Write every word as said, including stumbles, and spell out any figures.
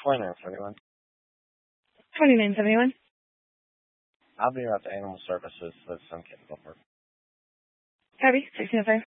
twenty-nine seventy-one. twenty-nine seventy-one. I'll be here at the Animal Services, the Sun Kitten Park. Copy. sixteen oh five.